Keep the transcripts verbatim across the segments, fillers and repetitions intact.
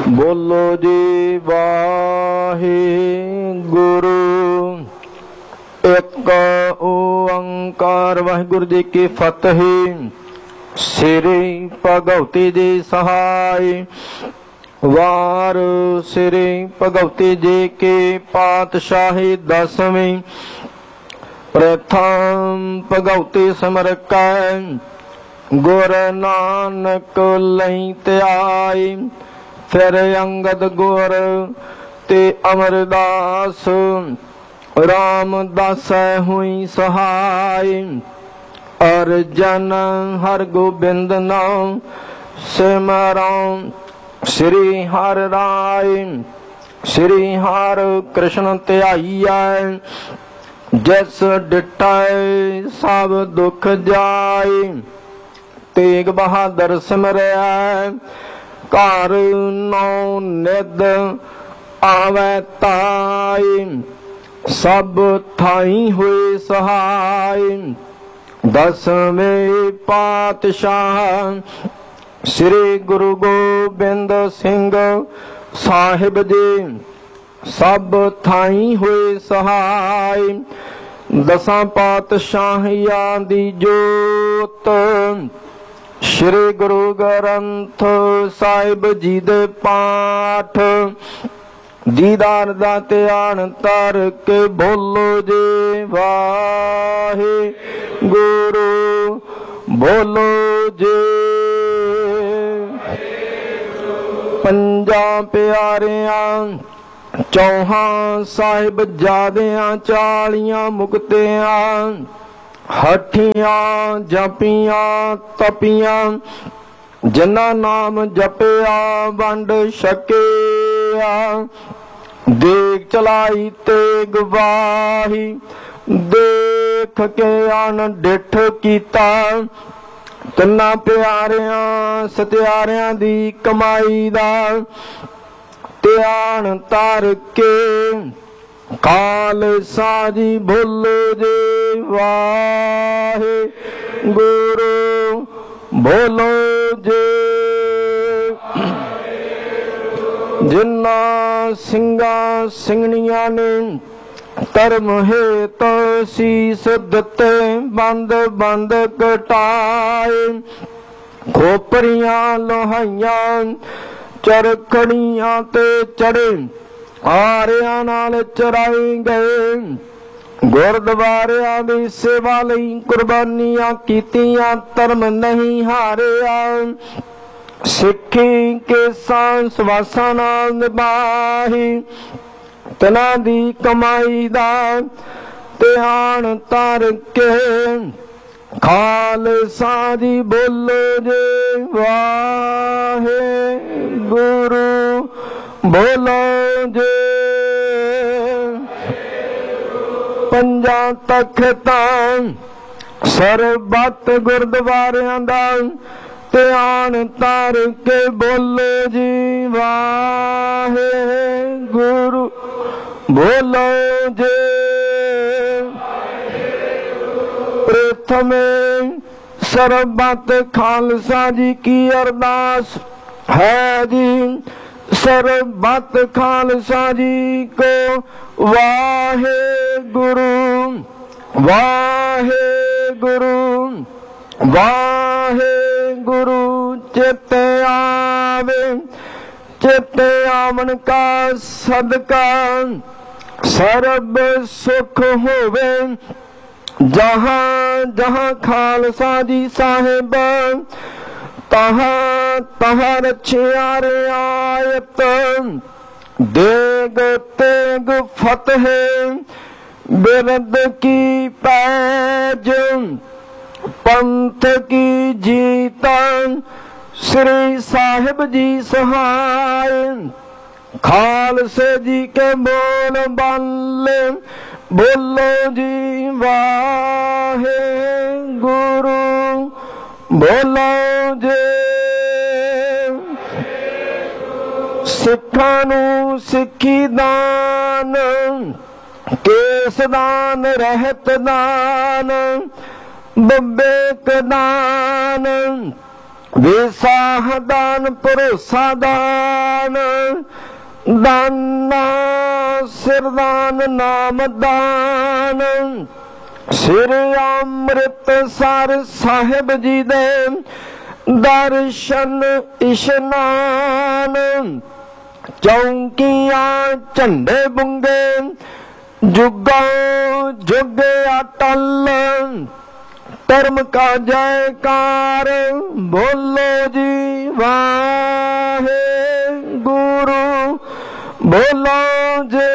ਬੋਲੋ ਜੀ ਵਾਹਿਗੁਰੂ। ਇੱਕ ਓੰਕਾਰ ਵਾਹਿਗੁਰੂ ਜੀ ਕੀ ਫਤਿਹ। ਸ੍ਰੀ ਭਗਵਤੀ ਜੀ ਸਹਾਇ। ਵਾਰ ਸ੍ਰੀ ਭਗਵਤੀ ਜੀ ਕੀ ਪਾਤਸ਼ਾਹੀ ਦਸਵੀਂ। ਪ੍ਰਥਮ ਭਗਵਤੀ ਸਿਮਰ ਕੈ ਗੁਰ ਨਾਨਕ ਲਈ ਧਿਆਈ। ਫਿਰ ਅੰਗਦ ਗੁਰ ਤੇ ਅਮਰਦਾਸ ਰਾਮਦਾਸੈ ਹੋਈ ਸਹਾਈ। ਅਰਜਨ ਹਰ ਗੋਬਿੰਦ ਨਾਮ ਸਿਮਰਉ ਸ੍ਰੀ ਹਰਿ ਰਾਇ। ਸ੍ਰੀ ਹਰਿ ਕ੍ਰਿਸ਼ਨ ਧਿਆਈਐ ਜਿਸ ਡਿਟੈ ਸਭ ਦੁਖ ਜਾਏ। ਤੇਗ ਬਹਾਦਰ ਸਿਮਰੈ ਘਰ ਨੌ ਨਿਧ ਆਵੈ ਤਾਈ। ਸਭ ਥਾਈ ਹੋਏ ਸਹਾਈ। ਦਸਵੇਂ ਪਾਤਸ਼ਾਹ ਸ੍ਰੀ ਗੁਰੂ ਗੋਬਿੰਦ ਸਿੰਘ ਸਾਹਿਬ ਜੀ ਸਭ ਥਾਈ ਹੋਏ ਸਹਾਈ। ਦਸਾਂ ਪਾਤਸ਼ਾਹੀਆਂ ਦੀ ਜੋਤ ਸ੍ਰੀ ਗੁਰੂ ਗ੍ਰੰਥ ਸਾਹਿਬ ਜੀ ਦੇ ਪਾਠ ਦੀਦਾਰ ਦਾ ਧਿਆਨ ਧਰ ਕੇ ਬੋਲੋ ਜੀ ਵਾਹਿਗੁਰੂ। ਬੋਲੋ ਜੀ ਪੰਜਾਂ ਪਿਆਰਿਆਂ ਚੌਹਾਂ ਸਾਹਿਬਜ਼ਾਦਿਆਂ ਚਾਲੀਆਂ ਮੁਕਤਿਆਂ ਹਠੀਆਂ ਜਪੀਆਂ ਤਪੀਆਂ ਜਿਨ੍ਹਾਂ ਨਾਮ ਜਪਿਆ ਵੰਡ ਛਕਿਆ। ਦੇਖ ਚਲਾਈ ਤੇ ਗਵਾਹੀ ਦੇਖ ਕੇ ਅਣ ਡਿਠ ਕੀਤਾ। ਤਿੰਨਾਂ ਪਿਆਰਿਆਂ ਸਤਿਆਰਿਆਂ ਦੀ ਕਮਾਈ ਦਾ ਧਿਆਨ ਧਰ ਕੇ ਖਾਲਸਾ ਜੀ ਬੋਲੋ ਜੀ ਵਾਹਿਗੁਰੂ। ਬੋਲੋ ਜੀ ਜਿਨ੍ਹਾਂ ਸਿੰਘਾਂ ਸਿੰਘਣੀਆਂ ਨੇ ਧਰਮ ਹੇਤ ਸੀਸ ਦਿੱਤੇ ਬੰਦ ਬੰਦ ਕਟਾਏ। ਖੋਪਰੀਆਂ ਲੋਹਾਈਆਂ ਚਰਖੜੀਆਂ ਤੇ ਚੜੇ ਆਰਿਆਂ ਨਾਲ ਚਰਾਏ ਗਏ। ਗੁਰਦੁਆਰਿਆਂ ਦੀ ਸੇਵਾ ਲਈ ਕੁਰਬਾਨੀਆਂ ਕੀਤੀਆਂ ਧਰਮ ਨਹੀਂ ਹਾਰਿਆ। ਸਿੱਖੀ ਕੇਸਾਂ ਸਵਾਸਾਂ ਨਾਲ ਨਿਭਾਈ। ਤਿਨਾਂ ਦੀ ਕਮਾਈ ਦਾ ਧਿਆਨ ਧਰ ਕੇ ਖਾਲਸਾ ਜੀ ਬੋਲੋ ਜੀ ਵਾਹਿਗੁਰੂ। ਬੋਲੋ ਜੀ ਪੰਜਾਂ ਤਖ਼ਤਾਂ ਸਰਬੱਤ ਗੁਰਦੁਆਰਿਆਂ ਦਾ ਧਿਆਨ ਧਰ ਕੇ ਬੋਲੋ ਜੀ ਵਾਹਿਗੁਰੂ। ਬੋਲੋ ਜੀ ਪ੍ਰਥਮੇ ਸਰਬੱਤ ਖਾਲਸਾ ਜੀ ਕੀ ਅਰਦਾਸ ਹੈ ਜੀ। ਸਰਬੱਤ ਖਾਲਸਾ ਜੀ ਕੋ ਵਾਹਿਗੁਰੂ ਵਾਹਿਗੁਰੂ ਵਾਹਿਗੁਰੂ। ਚਿਤ ਆਵੇ ਚਿਤ ਆਵਣ ਕਾ ਸਦਕਾ ਸਰਬ ਸੁਖ ਹੋਵੇ। ਜਹਾਂ ਜਹਾਂ ਖਾਲਸਾ ਜੀ ਸਾਹਿਬ ਤਹਾਂ ਤਹਾਂ ਰਛਿਆ ਰਿਆਇਤ। ਦੇਗ ਤੇਗ ਫਤਿਹ ਬਿਰਦ ਕੀ ਪੈਜ ਪੰਥ ਕੀ ਜੀਤ। ਸ੍ਰੀ ਸਾਹਿਬ ਜੀ ਸਹਾਇ ਖਾਲਸੇ ਜੀ ਕੇ ਬੋਲ ਬਾਲੇ ਬੋਲੋ ਜੀ ਵਾਹਿਗੁਰੂ। ਬੋਲੋ ਜੀ ਸਿੱਖਾਂ ਨੂੰ ਸਿੱਖੀ ਦਾਨ ਕੇਸ ਦਾਨ ਰਹਿਤ ਦਾਨ ਬੱਬੇ ਦਾਨ ਵੇਸਾਹ ਦਾਨ ਭਰੋਸਾ ਦਾਨ ਦਾਨਾ ਸਿਰਦਾਨ ਨਾਮ ਦਾਨ ਸਿਰ ਅੰਮ੍ਰਿਤਸਰ ਸਾਹਿਬ ਜੀ ਦੇ ਦਰਸ਼ਨ ਇਸ਼ਨਾਨ ਚੌਂਕੀਆਂ ਝੰਡੇ ਬੁੰਗੇ ਜੁਗਾਂ ਜੁਗ ਅਟਲ ਧਰਮ ਕਾ ਜੈਕਾਰ ਬੋਲੋ ਜੀ ਵਾਹਿਗੁਰੂ ਬੋਲੋ ਜੀ।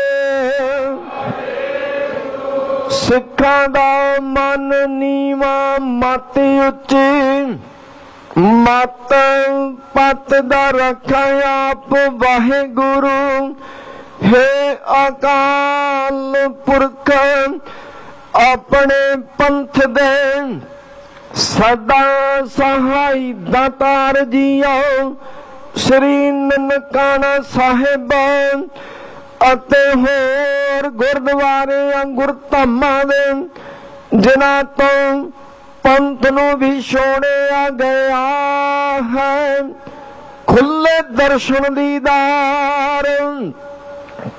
ਸਿੱਖਾਂ ਦਾ ਮਨ ਨੀਵਾਂ ਮਤ ਉੱਚੀ ਮਤ ਪਤ ਦਾ ਰੱਖਿਆ ਆਪ ਵਾਹਿਗੁਰੂ ਹੈ ਅਕਾਲ ਪੁਰਖ ਆਪਣੇ ਪੰਥ ਦੇ ਸਦਾ ਸਹਾਈ ਦਾਤਾਰ ਜੀਓ ਸ੍ਰੀ ਨਨਕਾਣਾ ਸਾਹਿਬ ਅਤੇ ਹੋਰ ਗੁਰਦੁਆਰਿਆਂ ਗੁਰਧਾਮਾਂ ਦੇ ਜਿਨ੍ਹਾਂ ਤੋਂ ਪੰਥ ਨੂੰ ਵੀ ਛੋੜਿਆ ਗਿਆ ਹੈ ਖੁੱਲੇ ਦਰਸ਼ਨ ਦੀਦਾਰ